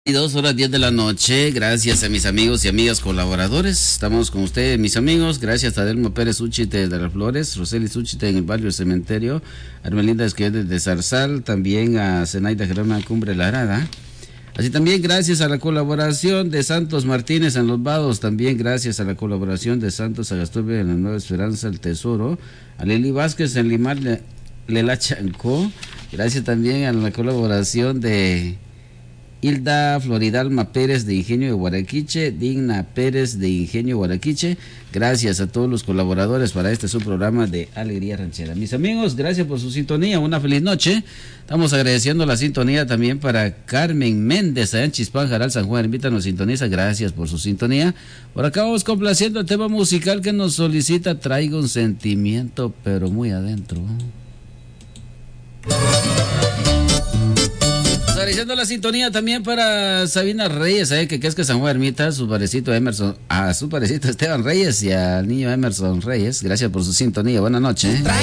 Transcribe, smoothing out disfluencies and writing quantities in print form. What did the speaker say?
2:10 de la noche, gracias a mis amigos y amigas colaboradores. Estamos con ustedes, mis amigos. Gracias a Delmo Pérez Uchite de las Flores, Roseli Uchite en el barrio Cementerio, Armelinda Esqueda de Zarzal, también a Zenaida Gerona Cumbre Larada. Así también gracias a la colaboración de Santos Martínez en Los Vados, también gracias a la colaboración de Santos Agasturbe en la Nueva Esperanza, El Tesoro, a Lili Vázquez en Limar Lela Chancó, gracias también a la colaboración de Hilda Floridalma Pérez de Ingenio de Guaraquiche, Digna Pérez de Ingenio Guaraquiche. Gracias a todos los colaboradores para este subprograma de Alegría Ranchera. Mis amigos, gracias por su sintonía, una feliz noche. Estamos agradeciendo la sintonía también para Carmen Méndez, allá en Chispán, Jaral, San Juan. Invítanos, sintoniza, gracias por su sintonía. Por acá vamos complaciendo el tema musical que nos solicita. Traigo un sentimiento, pero muy adentro. Agradeciendo la sintonía también para Sabina Reyes, que es que San Juan Ermita, su parecito Emerson, a su parecito Esteban Reyes y al niño Emerson Reyes. Gracias por su sintonía. Buenas noches.